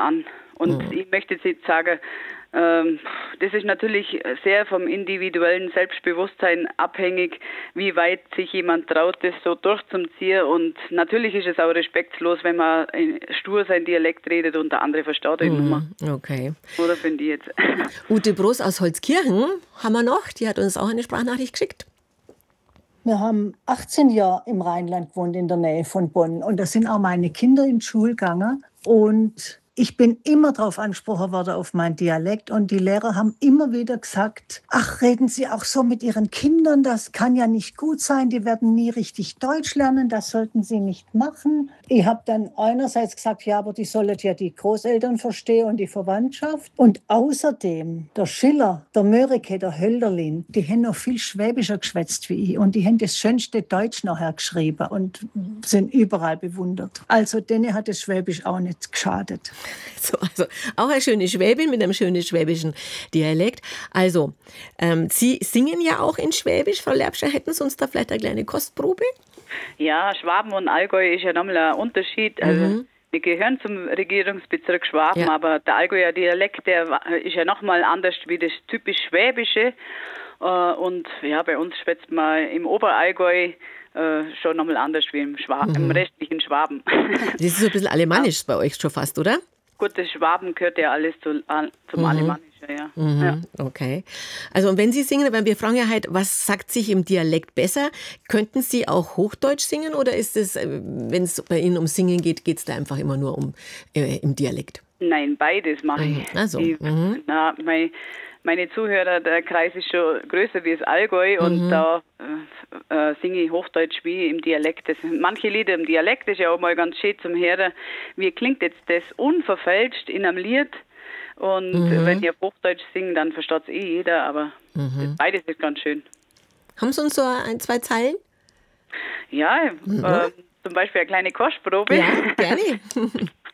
an. Und ich möchte jetzt sagen, das ist natürlich sehr vom individuellen Selbstbewusstsein abhängig, wie weit sich jemand traut, das so durchzuziehen. Und natürlich ist es auch respektlos, wenn man stur sein Dialekt redet und der andere versteht ihn nicht mehr. Okay. Oder finde ich jetzt. Ute Broß aus Holzkirchen haben wir noch. Die hat uns auch eine Sprachnachricht geschickt. Wir haben 18 Jahre im Rheinland gewohnt, in der Nähe von Bonn. Und da sind auch meine Kinder in die Schule gegangen. Und ich bin immer darauf angesprochen worden, auf meinen Dialekt. Und die Lehrer haben immer wieder gesagt, ach, reden Sie auch so mit Ihren Kindern? Das kann ja nicht gut sein. Die werden nie richtig Deutsch lernen. Das sollten Sie nicht machen. Ich habe dann einerseits gesagt, ja, aber die sollen ja die Großeltern verstehen und die Verwandtschaft. Und außerdem, der Schiller, der Mörike, der Hölderlin, die haben noch viel schwäbischer geschwätzt wie ich. Und die haben das schönste Deutsch nachher geschrieben und sind überall bewundert. Also denen hat das Schwäbisch auch nicht geschadet. So, also auch eine schöne Schwäbin mit einem schönen schwäbischen Dialekt. Also, Sie singen ja auch in Schwäbisch. Frau Lerbscher, hätten Sie uns da vielleicht eine kleine Kostprobe? Ja, Schwaben und Allgäu ist ja nochmal ein Unterschied. Also, wir gehören zum Regierungsbezirk Schwaben, aber der Allgäuer Dialekt, der ist ja nochmal anders wie das typisch Schwäbische. Und ja, bei uns schwätzt man im Oberallgäu schon nochmal anders wie im restlichen Schwaben. Das ist so ein bisschen alemannisch bei euch schon fast, oder? Gut, das Schwaben gehört ja alles zum Alemannischen, ja. Ja. Okay. Also und wenn Sie singen, weil wir fragen ja halt, was sagt sich im Dialekt besser? Könnten Sie auch Hochdeutsch singen oder ist es, wenn es bei Ihnen um Singen geht, geht es da einfach immer nur um im Dialekt? Nein, beides mache ich. Also, meine Zuhörer, der Kreis ist schon größer wie das Allgäu und da singe ich Hochdeutsch wie im Dialekt. Manche Lieder im Dialekt ist ja auch mal ganz schön zum Hören. Wie klingt jetzt das unverfälscht in einem Lied? Und wenn ich auf Hochdeutsch singe, dann versteht es jeder, aber beides ist ganz schön. Haben Sie uns so ein, zwei Zeilen? Ja, zum Beispiel eine kleine Kostprobe. Ja, gerne.